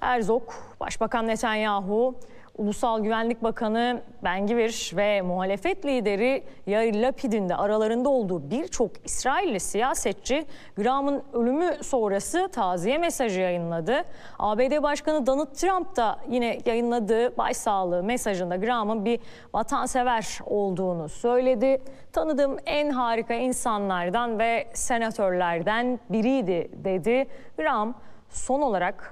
Herzog, Başbakan Netanyahu, Ulusal Güvenlik Bakanı Ben Gvir ve muhalefet lideri Yair Lapid'in de aralarında olduğu birçok İsrailli siyasetçi Graham'ın ölümü sonrası taziye mesajı yayınladı. ABD Başkanı Donald Trump da yine yayınladığı başsağlığı mesajında Graham'ın bir vatansever olduğunu söyledi. Tanıdığım en harika insanlardan ve senatörlerden biriydi dedi. Graham son olarak